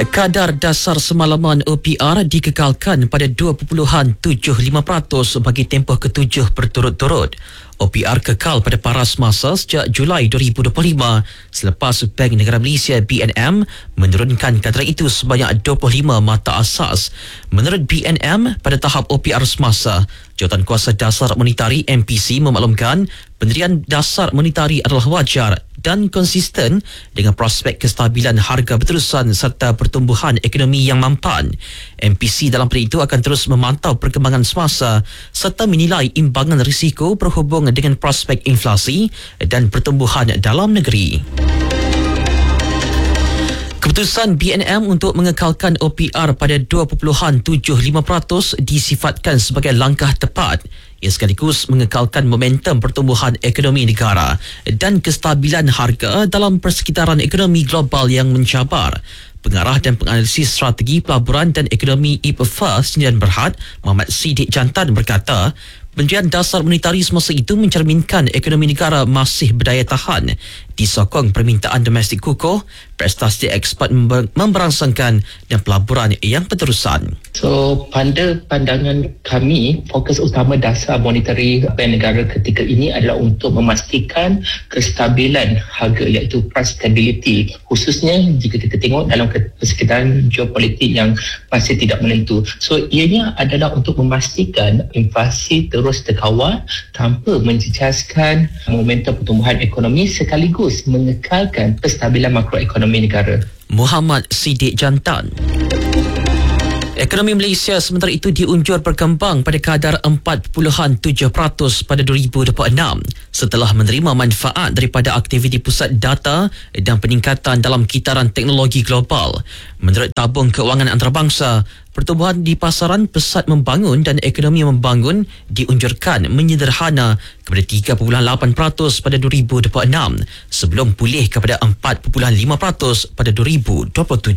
Kadar dasar semalaman OPR dikekalkan pada 2.75% bagi tempoh ke-7 berturut-turut. OPR kekal pada paras masa sejak Julai 2025 selepas Bank Negara Malaysia BNM menurunkan kadar itu sebanyak 25 mata asas. Menurut BNM, pada tahap OPR semasa, Jawatankuasa Dasar Monetari MPC memaklumkan pendirian dasar monetari adalah wajar dan konsisten dengan prospek kestabilan harga berterusan serta pertumbuhan ekonomi yang mampan. MPC dalam pada itu akan terus memantau perkembangan semasa serta menilai imbangan risiko berhubung dengan prospek inflasi dan pertumbuhan dalam negeri. Keputusan BNM untuk mengekalkan OPR pada 2.75% disifatkan sebagai langkah tepat. Ia sekaligus mengekalkan momentum pertumbuhan ekonomi negara dan kestabilan harga dalam persekitaran ekonomi global yang mencabar. Pengarah dan penganalisis strategi pelaburan dan ekonomi IPFA Sdn Bhd Muhammad Siddiq Jantan berkata, pendirian dasar monetari semasa itu mencerminkan ekonomi negara masih berdaya tahan, disokong permintaan domestik kukuh, prestasi ekspor memberangsangkan dan pelaburan yang berterusan. So, pada pandangan kami, fokus utama dasar monetari Bank Negara ketika ini adalah untuk memastikan kestabilan harga, iaitu price stability, khususnya jika kita tengok dalam persekitaran geopolitik yang masih tidak menentu. So, ianya adalah untuk memastikan inflasi terus terkawal tanpa menjejaskan momentum pertumbuhan ekonomi sekaligus mengekalkan kestabilan makroekonomi negara. Muhammad Siddiq Jantan. Ekonomi Malaysia sementara itu diunjur berkembang pada kadar 4.7% pada 2026 setelah menerima manfaat daripada aktiviti pusat data dan peningkatan dalam kitaran teknologi global. Menurut tabung kewangan antarabangsa, pertumbuhan di pasaran pesat membangun dan ekonomi membangun diunjurkan menyederhana kepada 3.8% pada 2026 sebelum pulih kepada 4.5% pada 2027.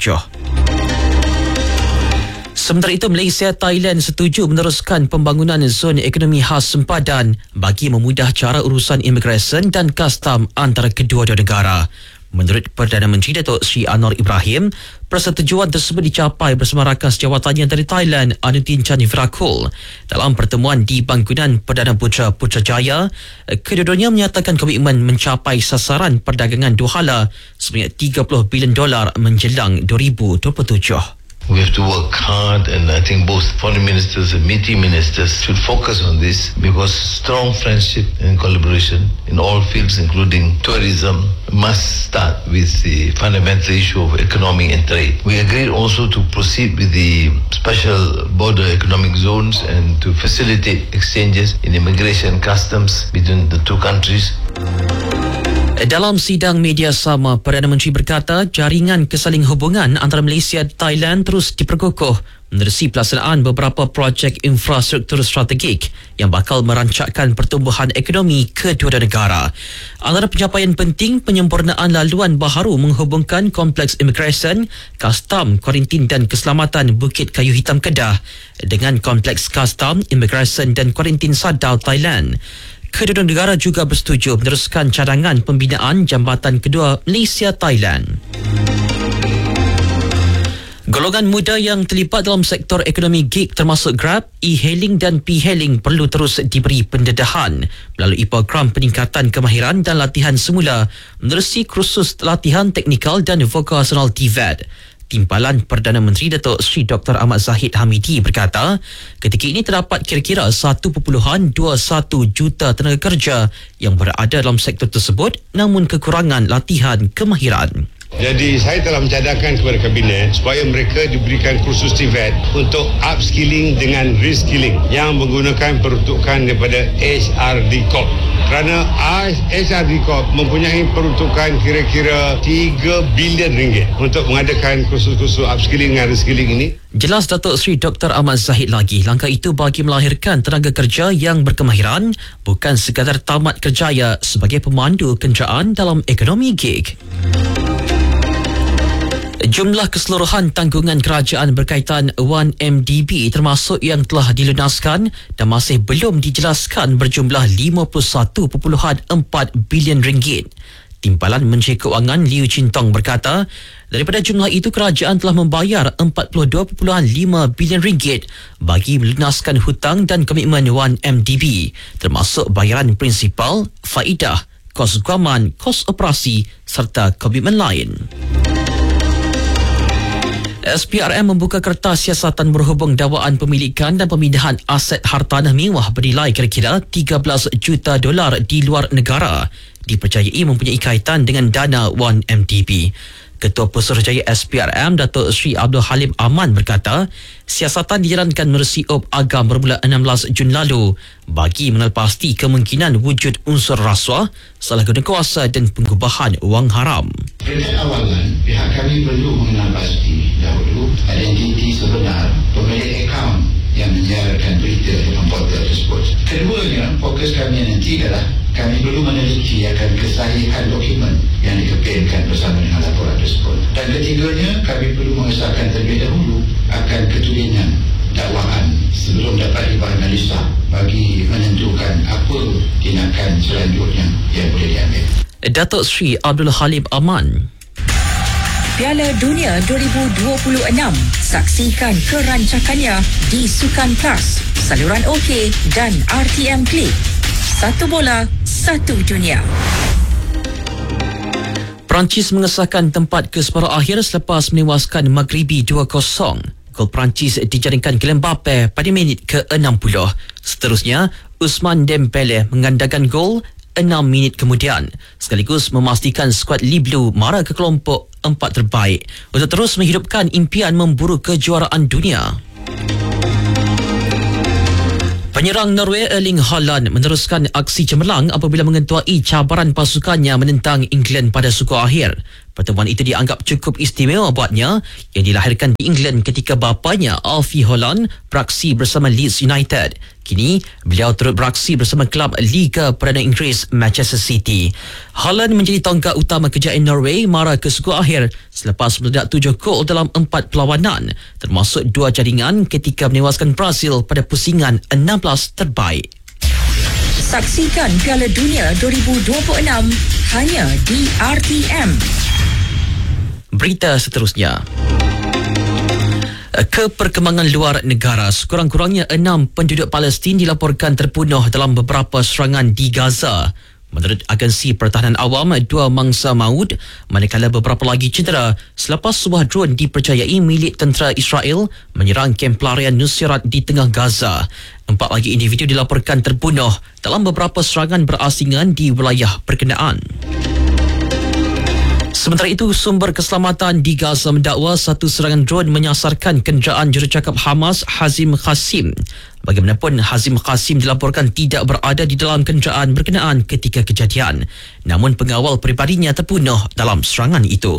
Sementara itu, Malaysia Thailand setuju meneruskan pembangunan zon ekonomi khas sempadan bagi memudah cara urusan imigresen dan kastam antara kedua-dua negara. Menurut Perdana Menteri Datuk Seri Anwar Ibrahim, persetujuan tersebut dicapai bersama rakan sejawatannya dari Thailand, Anutin Chandravirakul. Dalam pertemuan di bangunan Perdana Putrajaya, kedua-duanya menyatakan komitmen mencapai sasaran perdagangan duhala sebanyak $30 bilion menjelang 2027. We have to work hard, and I think both foreign ministers and meeting ministers should focus on this because strong friendship and collaboration in all fields, including tourism, must start with the fundamental issue of economy and trade. We agreed also to proceed with the special border economic zones and to facilitate exchanges in immigration customs between the two countries. Dalam sidang media sama, Perdana Menteri berkata jaringan kesaling hubungan antara Malaysia dan Thailand terus diperkukuh menerusi pelaksanaan beberapa projek infrastruktur strategik yang bakal merancakkan pertumbuhan ekonomi kedua negara. Antara pencapaian penting, penyempurnaan laluan baharu menghubungkan kompleks imigresen, kastam, kuarantin dan keselamatan Bukit Kayu Hitam Kedah dengan kompleks kastam, imigresen dan kuarantin Sadao, Thailand. Kedua negara juga bersetuju meneruskan cadangan pembinaan jambatan kedua Malaysia-Thailand. Golongan muda yang terlibat dalam sektor ekonomi gig termasuk Grab, e-hailing dan P-hailing perlu terus diberi pendedahan melalui program peningkatan kemahiran dan latihan semula menerusi kursus latihan teknikal dan vokasional TVET. Timbalan Perdana Menteri Datuk Seri Dr. Ahmad Zahid Hamidi berkata, ketika ini terdapat kira-kira 1.21 juta tenaga kerja yang berada dalam sektor tersebut namun kekurangan latihan kemahiran. Jadi saya telah mencadangkan kepada Kabinet supaya mereka diberikan kursus TVET untuk upskilling dengan reskilling yang menggunakan peruntukan daripada HRD Corp. Kerana HRD Corp mempunyai peruntukan kira-kira 3 bilion ringgit untuk mengadakan kursus-kursus upskilling dan reskilling ini. Jelas Datuk Seri Dr. Ahmad Zahid lagi, langkah itu bagi melahirkan tenaga kerja yang berkemahiran, bukan sekadar tamat kerjaya sebagai pemandu kenderaan dalam ekonomi gig. Jumlah keseluruhan tanggungan kerajaan berkaitan 1MDB termasuk yang telah dilunaskan dan masih belum dijelaskan berjumlah 51.4 bilion ringgit. Timbalan Menteri Keuangan Liu Chintong berkata, daripada jumlah itu kerajaan telah membayar 42.5 bilion ringgit bagi melunaskan hutang dan komitmen 1MDB, termasuk bayaran prinsipal, faedah, kos guaman, kos operasi serta komitmen lain. SPRM membuka kertas siasatan berhubung dakwaan pemilikan dan pemindahan aset hartanah mewah bernilai kira-kira $13 juta di luar negara, dipercayai mempunyai kaitan dengan dana 1MDB. Ketua Pesuruhjaya SPRM Datuk Sri Abdul Halim Aman berkata, siasatan dijalankan menerusi OP Agam bermula 16 Jun lalu bagi mengelpasti kemungkinan wujud unsur rasuah, salah guna kuasa dan pengubahan wang haram. Pada awalan, pihak kami perlu mengenal pasti dahulu identiti sebenar pemilik akaun yang menyiarkan berita dalam portal tersebut. Keduanya, fokus kami nanti adalah kami perlu meneliti akan kesahihan dokumen yang dikepilkan bersama dengan laporan tersebut. Dan ketiganya, kami perlu mengesahkan terlebih dahulu akan ketulinan dakwaan sebelum dapat dianalisa bagi menentukan apa tindakan selanjutnya yang boleh diambil. Datuk Sri Abdul Halim Aman. Piala Dunia 2026. Saksikan kerancakannya di Sukan Plus, saluran OK dan RTM Klik. Satu bola, satu dunia. Perancis mengesahkan tempat ke separuh akhir selepas menewaskan Maghribi 2-0. Gol Perancis dijaringkan Kylian Mbappe pada minit ke-60. Seterusnya, Ousmane Dembélé menggandakan gol 6 minit kemudian, sekaligus memastikan skuad Les Bleus mara ke kelompok 4 terbaik untuk terus menghidupkan impian memburu kejuaraan dunia. Penyerang Norway Erling Haaland meneruskan aksi cemerlang apabila mengetuai cabaran pasukannya menentang England pada suku akhir. Pertemuan itu dianggap cukup istimewa buatnya, yang dilahirkan di England ketika bapanya Alfie Haaland beraksi bersama Leeds United. Kini, beliau turut beraksi bersama klub Liga Perdana Inggeris Manchester City. Haaland menjadi tonggak utama kejayaan Norway mara ke suku akhir selepas meledak 7 gol dalam 4 perlawanan, termasuk 2 jaringan ketika menewaskan Brazil pada pusingan 16 terbaik. Saksikan Piala Dunia 2026 hanya di RTM. Berita seterusnya. Keperkembangan luar negara, sekurang-kurangnya 6 penduduk Palestin dilaporkan terbunuh dalam beberapa serangan di Gaza. Menurut agensi pertahanan awam, 2 mangsa maut manakala beberapa lagi cedera selepas sebuah drone dipercayai milik tentera Israel menyerang kamp pelarian Nusairat di tengah Gaza. 4 lagi individu dilaporkan terbunuh dalam beberapa serangan berasingan di wilayah berkenaan. Sementara itu, sumber keselamatan di Gaza mendakwa satu serangan drone menyasarkan kenderaan jurucakap Hamas Hazim Qasim. Bagaimanapun, Hazim Qasim dilaporkan tidak berada di dalam kenderaan berkenaan ketika kejadian. Namun pengawal peribadinya terbunuh dalam serangan itu.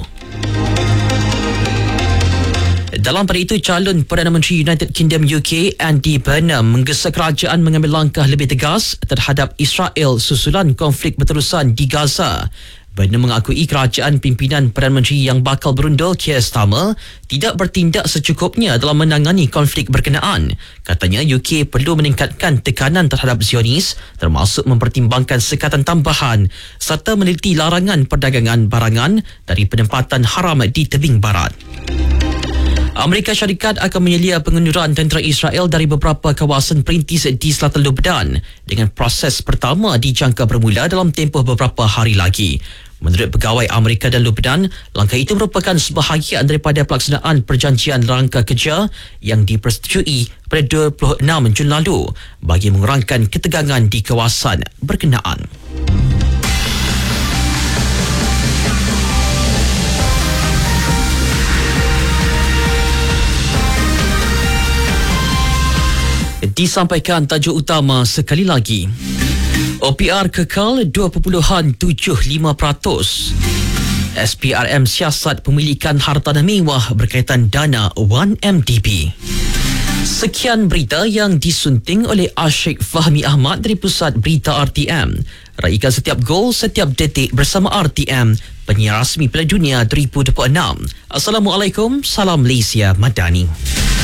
Dalam pada itu, calon Perdana Menteri United Kingdom UK Andy Burnham menggesa kerajaan mengambil langkah lebih tegas terhadap Israel susulan konflik berterusan di Gaza. Burnham mengakui kerajaan pimpinan Perdana Menteri yang bakal berundul Keir Starmer tidak bertindak secukupnya dalam menangani konflik berkenaan. Katanya UK perlu meningkatkan tekanan terhadap Zionis, termasuk mempertimbangkan sekatan tambahan serta meneliti larangan perdagangan barangan dari penempatan haram di tebing barat. Amerika Syarikat akan menyelia pengunduran tentera Israel dari beberapa kawasan perintis di selatan Lebanon dengan proses pertama dijangka bermula dalam tempoh beberapa hari lagi. Menurut pegawai Amerika dan Lebanon, langkah itu merupakan sebahagian daripada pelaksanaan perjanjian rangka kerja yang dipersetujui pada 26 Jun lalu bagi mengurangkan ketegangan di kawasan berkenaan. Disampaikan tajuk utama sekali lagi. OPR kekal 2.75%. SPRM siasat pemilikan hartanah mewah berkaitan dana 1MDB. Sekian berita yang disunting oleh Asyik Fahmi Ahmad dari Pusat Berita RTM. Raikan setiap gol, setiap detik bersama RTM, penyiar rasmi Piala Dunia 2026. Assalamualaikum, salam Malaysia Madani.